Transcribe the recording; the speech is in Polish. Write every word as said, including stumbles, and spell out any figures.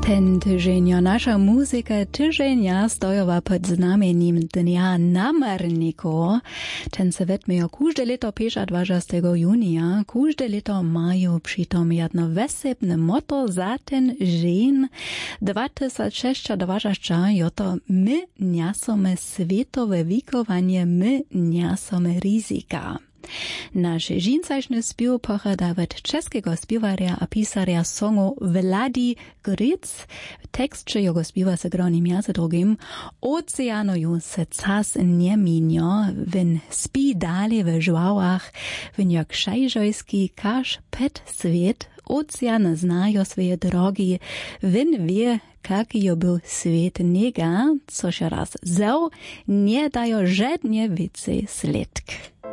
Ten tydzień nasza muzyka tydzienia stojowa pod znamieniem Dnia Namarniku. Ten se wetmiejo każde leto dwudziestego pierwszego junia. Każde leto mają przytom jedno wesebne motto za ten dzień. dwa tysiące dwadzieścia joto my niasome światowe wikowanie, my niasome ryzyka. Nasz dżinsaczny śpiew pochada od czeskiego śpiewarja a pisarja songu Vladi Gric. Tekst czy jego śpiewa se gronim między drugim oceanują se czas nie minio, win spi dalej w żłałach, win jak szajżojski każ pet świat, ocean znajo swoje drogi, win wie, kaki jo był świat niega, coż raz zał, nie dajo żadnie więcej sledk.